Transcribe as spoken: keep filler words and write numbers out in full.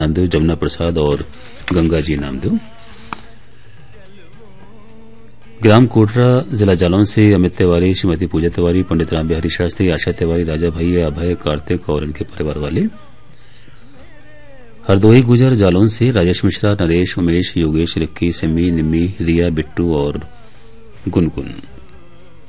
नामदेव, जमुना प्रसाद और गंगा जी नामदेव। ग्राम कोटरा, जिला जालौन से अमित तिवारी, श्रीमती पूजा तिवारी, पंडित राम बिहारी शास्त्री, आशा तिवारी, राजा भैया, अभय, कार्तिक और इनके परिवार वाले। हरदोई गुजर, जालौन से राजेश मिश्रा, नरेश, उमेश, योगेश, रिक्की, सिमी, निम्मी, रिया, बिट्टू और गुनगुन।